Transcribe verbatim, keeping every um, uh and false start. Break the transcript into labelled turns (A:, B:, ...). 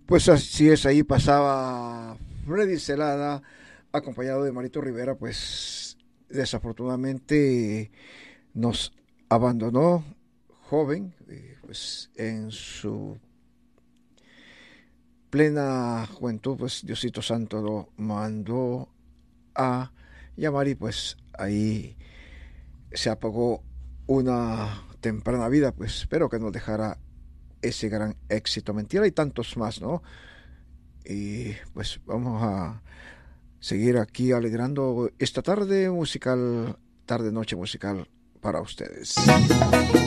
A: Pues así es, ahí pasaba Freddy Celada, acompañado de Marito Rivera, pues desafortunadamente nos abandonó joven, eh, pues en su plena juventud, pues Diosito Santo lo mandó a llamar y pues ahí se apagó una temprana vida, pues espero que nos dejara ese gran éxito. Mentira y tantos más, ¿no? Y pues vamos a seguir aquí alegrando esta tarde musical, tarde noche musical para ustedes.